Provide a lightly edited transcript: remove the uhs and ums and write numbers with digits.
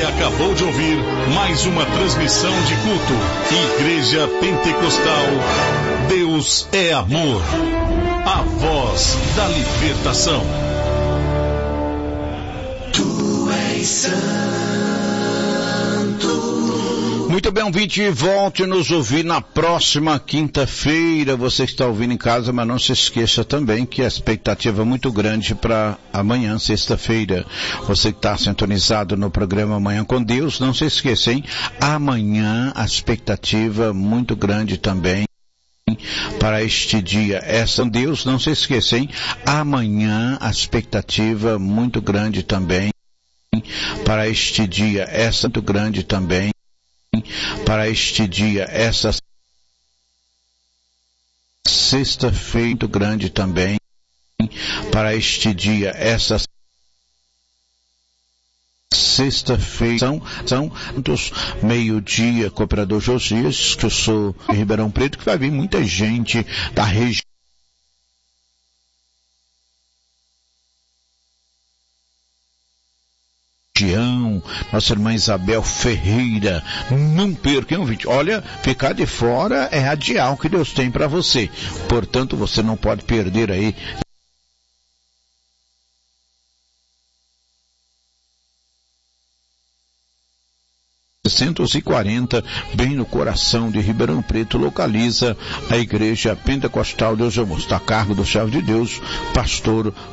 acabou de ouvir mais uma transmissão de culto. Igreja Pentecostal, Deus é amor. A voz da libertação. Tu és santo. Muito bem, ouvinte, volte nos ouvir na próxima quinta-feira. Você que está ouvindo em casa, mas não se esqueça também que a expectativa é muito grande para amanhã, sexta-feira. Você que está sintonizado no programa Amanhã com Deus, não se esqueça, hein? Amanhã a expectativa muito grande também para este dia. Deus, não se esqueça, hein? Amanhã a expectativa muito grande também para este dia. Muito grande também para este dia. Essa sexta-feira muito grande também para este dia. Essa sexta-feira são meio-dia, Cooperador Josias, que eu sou de Ribeirão Preto, que vai vir muita gente da região. Nossa irmã Isabel Ferreira, não perca, hein, ouvinte? Olha, ficar de fora é adiar o que Deus tem para você, portanto você não pode perder aí. Bem no coração de Ribeirão Preto, localiza a Igreja Pentecostal Deus é Amor. Está a cargo do servo de Deus, pastor